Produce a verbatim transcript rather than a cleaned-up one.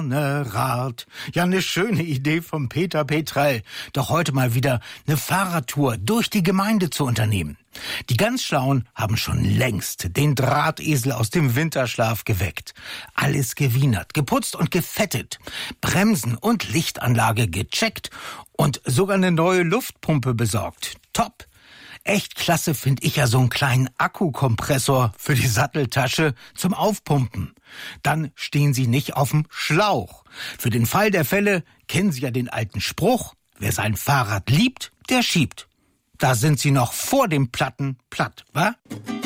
Rad. Ja, eine schöne Idee von Peter Petrell. Doch heute mal wieder eine Fahrradtour durch die Gemeinde zu unternehmen. Die ganz Schlauen haben schon längst den Drahtesel aus dem Winterschlaf geweckt. Alles gewienert, geputzt und gefettet. Bremsen und Lichtanlage gecheckt und sogar eine neue Luftpumpe besorgt. Top! Echt klasse finde ich ja so einen kleinen Akkukompressor für die Satteltasche zum Aufpumpen. Dann stehen Sie nicht auf dem Schlauch. Für den Fall der Fälle kennen Sie ja den alten Spruch, wer sein Fahrrad liebt, der schiebt. Da sind Sie noch vor dem Platten platt, wa?